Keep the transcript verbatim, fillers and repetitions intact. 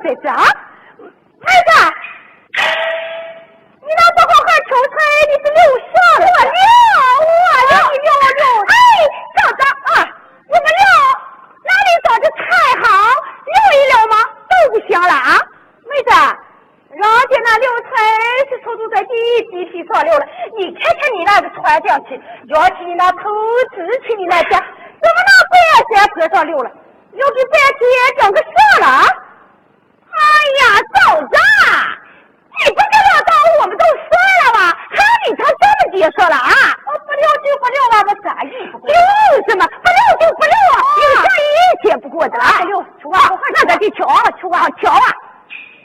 在这？妹子，你那时候还抽彩，你是留下了？我留，我留，你留我留。哎，小子啊，我们留，哪里找的菜好？留一留吗？都不行了啊！妹子，人家那留菜是出租在第一地皮上留了，你看看你那个穿上去，要起你那头直起你那家，怎么那白山坡上留了？留给白天整个啥了？哎呀，嫂子！